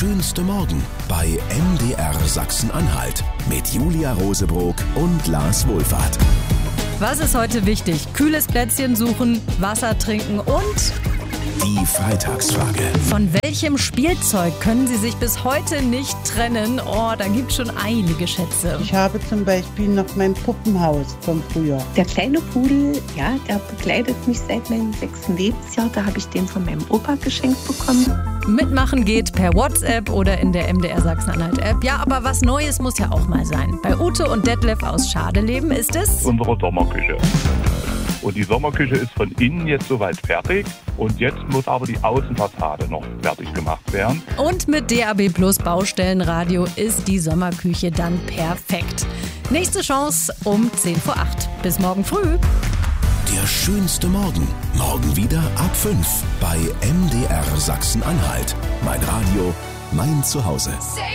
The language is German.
schönste Morgen bei MDR Sachsen-Anhalt mit Julia Rosebrock und Lars Wohlfahrt. Was ist heute wichtig? Kühles Plätzchen suchen, Wasser trinken und... Die Freitagsfrage. Von welchem Spielzeug können Sie sich bis heute nicht trennen? Oh, da gibt es schon einige Schätze. Ich habe zum Beispiel noch mein Puppenhaus vom Frühjahr. Der kleine Pudel, ja, der begleitet mich seit meinem 6. Lebensjahr. Da habe ich den von meinem Opa geschenkt bekommen. Mitmachen geht per WhatsApp oder in der MDR Sachsen-Anhalt-App. Ja, aber was Neues muss ja auch mal sein. Bei Ute und Detlef aus Schadeleben ist es... unsere Sommerküche. Und die Sommerküche ist von innen jetzt soweit fertig. Und jetzt muss aber die Außenfassade noch fertig gemacht werden. Und mit DAB Plus Baustellenradio ist die Sommerküche dann perfekt. Nächste Chance um 7:50. Bis morgen früh. Der schönste Morgen. Morgen wieder ab 5 bei MDR Sachsen-Anhalt. Mein Radio, mein Zuhause.